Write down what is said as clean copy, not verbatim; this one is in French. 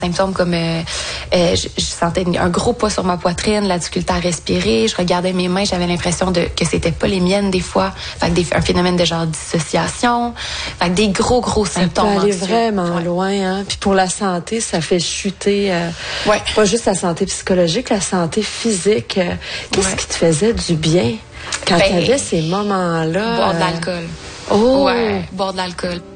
Symptômes comme je sentais un gros poids sur ma poitrine, la difficulté à respirer, je regardais mes mains, j'avais l'impression que c'était pas les miennes des fois, fait que un phénomène de genre dissociation, fait que des gros symptômes. Ça peut aller vraiment loin, hein. Puis pour la santé, ça fait chuter pas juste la santé psychologique, la santé physique. Qu'est-ce qui te faisait du bien quand tu avais ces moments-là? Boire de l'alcool. Oh! Ouais, boire de l'alcool.